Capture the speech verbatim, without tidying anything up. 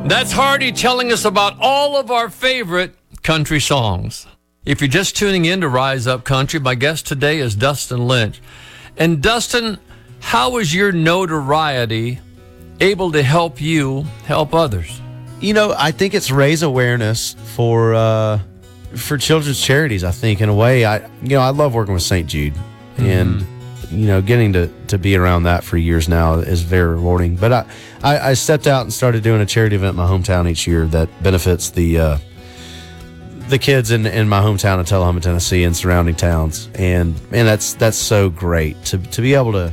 That's Hardy telling us about all of our favorite country songs. If you're just tuning in to Rise Up Country, my guest today is Dustin Lynch. And Dustin, how is your notoriety able to help you help others? You know, I think it's raise awareness for uh, for children's charities. I think in a way, I you know I love working with Saint Jude, mm-hmm. and you know getting to, to be around that for years now is very rewarding. But I, I, I stepped out and started doing a charity event in my hometown each year that benefits the uh, the kids in, in my hometown of Tullahoma, Tennessee, and surrounding towns. And man, that's that's so great to to be able to